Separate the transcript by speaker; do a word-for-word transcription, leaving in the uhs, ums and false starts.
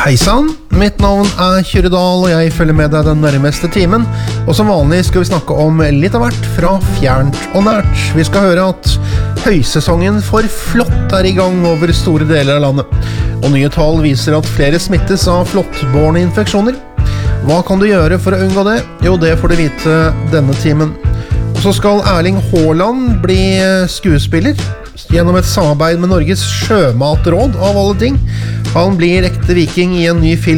Speaker 1: Hei sann, mitt navn er Kyrre Dahl, og jeg følger med deg den nærmeste timen. Og som vanlig skal vi snakke om litt av hvert fra fjernt og nært. Vi skal høre at høysesongen for flått er i gang over store deler av landet. Og nye tall viser at flere smittes av flåttbårne infeksjoner. Hva kan du gjøre for å unngå det? Jo, det får du vite denne timen. Og så skal Erling Haaland bli skuespiller gjennom et samarbeid med Norges sjømatråd av alle ting. Han blir ekte viking i en ny film